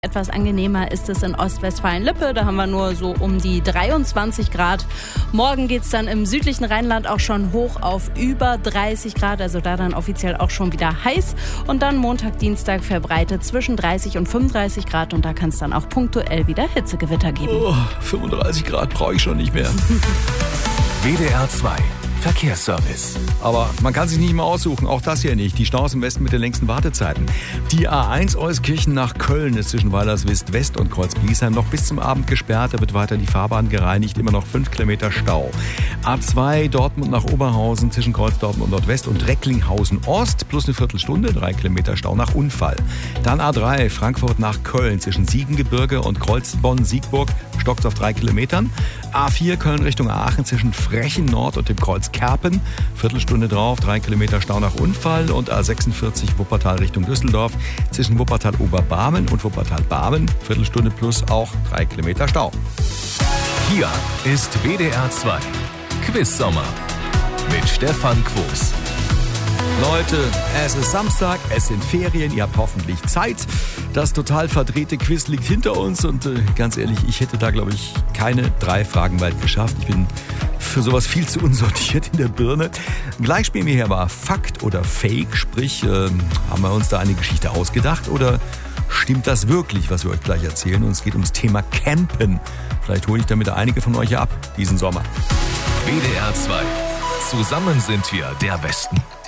Etwas angenehmer ist es in Ostwestfalen-Lippe. Da haben wir nur so um die 23 Grad. Morgen geht es dann im südlichen Rheinland auch schon hoch auf über 30 Grad. Also da dann offiziell auch schon wieder heiß. Und dann Montag, Dienstag verbreitet zwischen 30 und 35 Grad. Und da kann es dann auch punktuell wieder Hitzegewitter geben. 35 Grad brauche ich schon nicht mehr. WDR 2 Verkehrsservice. Aber man kann sich nicht mehr aussuchen, auch das hier nicht. Die Staus im Westen mit den längsten Wartezeiten. Die A1 Euskirchen nach Köln ist zwischen Weilerswist West und Kreuz-Biesheim noch bis zum Abend gesperrt. Da wird weiter die Fahrbahn gereinigt, immer noch 5 Kilometer Stau. A2 Dortmund nach Oberhausen zwischen Kreuz Dortmund Nordwest und Recklinghausen Ost plus eine Viertelstunde, 3 Kilometer Stau nach Unfall. Dann A3 Frankfurt nach Köln zwischen Siegengebirge und Kreuz Bonn-Siegburg stockt auf 3 Kilometern. A4 Köln Richtung Aachen zwischen Frechen Nord und dem Kreuz Kerpen. Viertelstunde drauf, 3 Kilometer Stau nach Unfall. Und A46 Wuppertal Richtung Düsseldorf zwischen Wuppertal-Oberbarmen und Wuppertal-Barmen. Viertelstunde plus auch 3 Kilometer Stau. Hier ist WDR 2 Quiz-Sommer mit Stefan Quos. Leute, es ist Samstag, es sind Ferien, ihr habt hoffentlich Zeit. Das total verdrehte Quiz liegt hinter uns und ganz ehrlich, ich hätte da, glaube ich, keine 3 Fragen weit geschafft. Ich bin für sowas viel zu unsortiert in der Birne. Gleich spielen wir hier aber Fakt oder Fake, sprich, haben wir uns da eine Geschichte ausgedacht oder stimmt das wirklich, was wir euch gleich erzählen? Und es geht ums Thema Campen. Vielleicht hole ich damit einige von euch ab diesen Sommer. WDR 2. Zusammen sind wir der Westen.